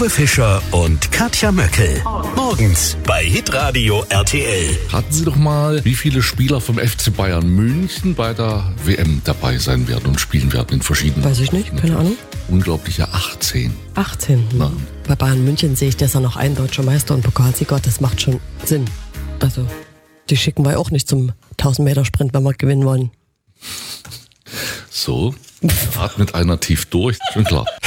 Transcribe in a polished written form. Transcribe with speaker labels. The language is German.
Speaker 1: Uwe Fischer und Katja Möckel. Morgens bei Hitradio RTL.
Speaker 2: Raten Sie doch mal, wie viele Spieler vom FC Bayern München bei der WM dabei sein werden und spielen werden in verschiedenen.
Speaker 3: Weiß ich nicht, keine Ahnung.
Speaker 2: Unglaubliche 18.
Speaker 3: 18.
Speaker 2: Na.
Speaker 3: Bei Bayern München sehe ich, dass er noch ein deutscher Meister und Pokalsieger, das macht schon Sinn. Also, die schicken wir auch nicht zum 1000-Meter-Sprint, wenn wir gewinnen wollen.
Speaker 2: So, atmet einer tief durch, schon klar.